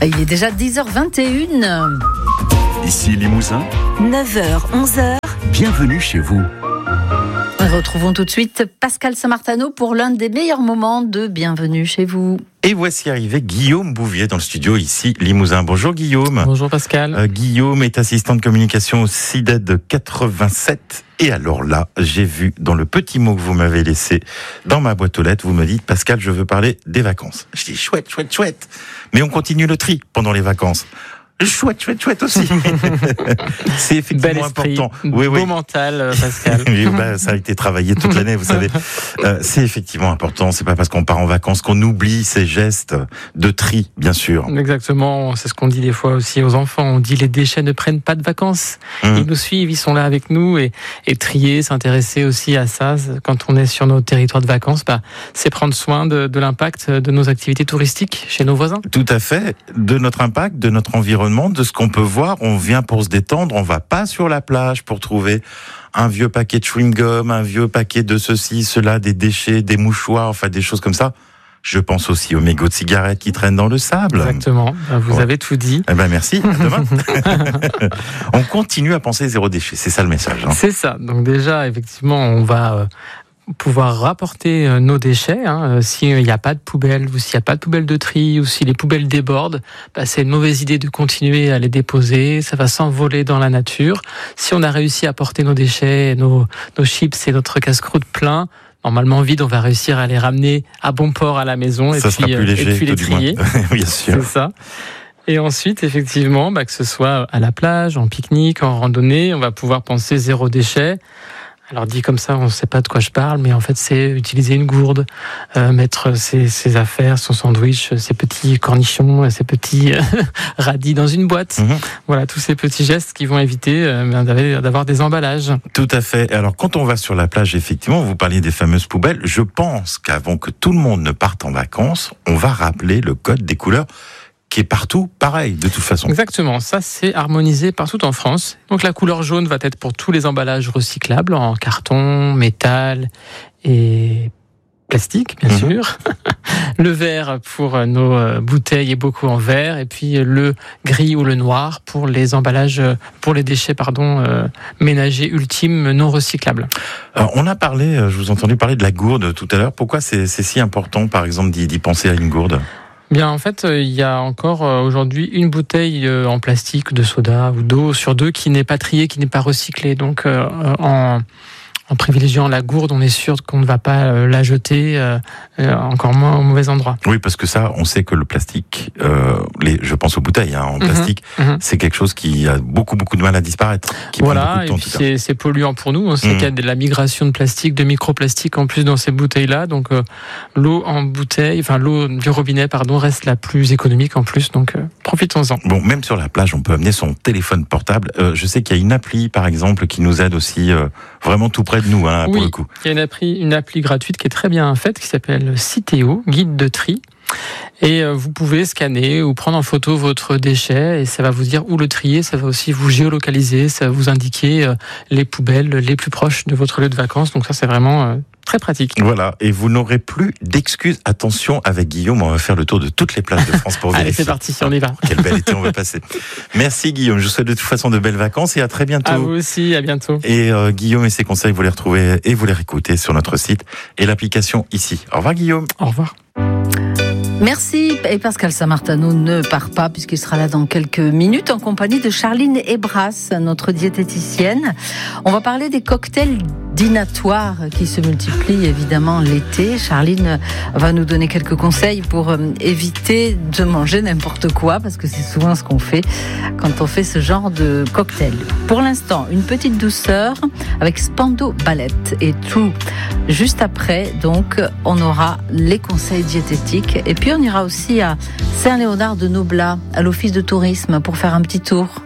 Il est déjà 10h21. Ici Limousin, 9h, 11h. bienvenue chez vous. Retrouvons tout de suite Pascal Samartano pour l'un des meilleurs moments de Bienvenue chez vous. Et voici arrivé Guillaume Bouvier dans le studio ici Limousin. Bonjour Guillaume. Bonjour Pascal. Guillaume est assistant de communication au CIDED 87. Et alors là, j'ai vu dans le petit mot que vous m'avez laissé dans ma boîte aux lettres, vous me dites Pascal, je veux parler des vacances. Je dis chouette. Mais on continue le tri pendant les vacances. Chouette aussi. C'est effectivement Bel esprit, important. Beau mental, Pascal. Oui, ça a été travaillé toute l'année, vous savez. C'est effectivement important. C'est pas parce qu'on part en vacances qu'on oublie ces gestes de tri, bien sûr. Exactement. C'est ce qu'on dit des fois aussi aux enfants. On dit les déchets ne prennent pas de vacances. Ils nous suivent, ils sont là avec nous et trier, s'intéresser aussi à ça. Quand on est sur nos territoires de vacances, c'est prendre soin de l'impact de nos activités touristiques chez nos voisins. Tout à fait. De notre impact, de notre environnement, de ce qu'on peut voir. On vient pour se détendre. On va pas sur la plage pour trouver un vieux paquet de chewing-gum, un vieux paquet de ceci, cela, des déchets, des mouchoirs, enfin des choses comme ça. Je pense aussi aux mégots de cigarettes qui traînent dans le sable. Exactement. Vous avez tout dit. Merci. À demain. On continue à penser zéro déchet. C'est ça le message. C'est ça. Donc déjà, effectivement, on va pouvoir rapporter nos déchets. S'il n'y a pas de poubelle ou s'il n'y a pas de poubelle de tri ou si les poubelles débordent, c'est une mauvaise idée de continuer à les déposer. Ça va s'envoler dans la nature. Si on a réussi à porter nos déchets, nos chips et notre casse-croûte plein, normalement vide, on va réussir à les ramener à bon port à la maison ça sera plus léger, et puis les trier. Bien sûr. C'est ça. Et ensuite, effectivement, que ce soit à la plage, en pique-nique, en randonnée, on va pouvoir penser zéro déchet. Alors dit comme ça, on ne sait pas de quoi je parle, mais en fait c'est utiliser une gourde, mettre ses affaires, son sandwich, ses petits cornichons, ses petits radis dans une boîte. Voilà, tous ces petits gestes qui vont éviter d'avoir des emballages. Tout à fait. Alors quand on va sur la plage, effectivement, vous parliez des fameuses poubelles. Je pense qu'avant que tout le monde ne parte en vacances, on va rappeler le code des couleurs qui est partout pareil, de toute façon. Exactement, ça c'est harmonisé partout en France. Donc la couleur jaune va être pour tous les emballages recyclables en carton, métal et plastique, bien sûr. Le vert pour nos bouteilles et bocaux en verre, et puis le gris ou le noir pour les emballages, pour les déchets, ménagers ultimes non recyclables. Alors, on a parlé, je vous ai entendu parler de la gourde tout à l'heure. Pourquoi c'est si important, par exemple, d'y penser à une gourde ? Bien, en fait, il y a encore aujourd'hui une bouteille en plastique de soda ou d'eau sur deux qui n'est pas triée, qui n'est pas recyclée. Donc, en privilégiant la gourde, on est sûr qu'on ne va pas la jeter, encore moins au mauvais endroit. Oui, parce que ça, on sait que le plastique, je pense aux bouteilles en plastique, c'est quelque chose qui a beaucoup de mal à disparaître. Voilà, et puis c'est polluant pour nous. On sait qu'il y a de la migration de plastique, de microplastique en plus dans ces bouteilles-là. Donc l'eau en bouteille, l'eau du robinet, reste la plus économique en plus. Donc profitons-en. Bon, même sur la plage, on peut amener son téléphone portable. Je sais qu'il y a une appli, par exemple, qui nous aide aussi vraiment tout près de nous, pour le coup. Il y a une appli gratuite qui est très bien faite, qui s'appelle Citeo, guide de tri. Et vous pouvez scanner ou prendre en photo votre déchet et ça va vous dire où le trier. Ça va aussi vous géolocaliser, ça va vous indiquer les poubelles les plus proches de votre lieu de vacances. Donc ça, c'est vraiment très pratique. Voilà, et vous n'aurez plus d'excuses. Attention, avec Guillaume, on va faire le tour de toutes les plages de France pour vérifier. Allez, c'est parti, on y va. Quel bel été on va passer. Merci Guillaume, je vous souhaite de toute façon de belles vacances et à très bientôt. À vous aussi, à bientôt. Et Guillaume et ses conseils, vous les retrouvez et vous les réécoutez sur notre site et l'application ici. Au revoir Guillaume. Au revoir. Merci. Et Pascal Samartano ne part pas puisqu'il sera là dans quelques minutes en compagnie de Charline Ebras, notre diététicienne. On va parler des cocktails dînatoires qui se multiplient évidemment l'été. Charline va nous donner quelques conseils pour éviter de manger n'importe quoi parce que c'est souvent ce qu'on fait quand on fait ce genre de cocktail. Pour l'instant, une petite douceur avec Spandau Ballet et True. Juste après, donc, on aura les conseils diététiques et puis on ira aussi à Saint-Léonard de Noblat, à l'office de tourisme pour faire un petit tour.